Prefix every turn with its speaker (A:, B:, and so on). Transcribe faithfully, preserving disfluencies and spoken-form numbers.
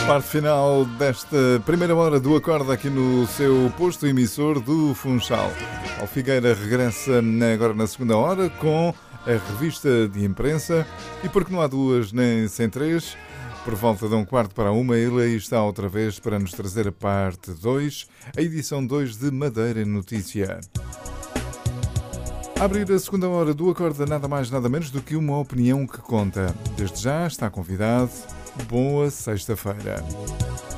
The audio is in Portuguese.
A: Parte final desta primeira hora do Acorda aqui no seu posto emissor do Funchal. Paulo Figueira regressa agora na segunda hora com a revista de imprensa e porque não há duas nem sem três, por volta de um quarto para uma, ele aí está outra vez para nos trazer a parte dois, a edição dois de Madeira Notícia. A abrir a segunda hora do Acorda nada mais nada menos do que uma opinião que conta. Desde já está convidado. Boa sexta-feira.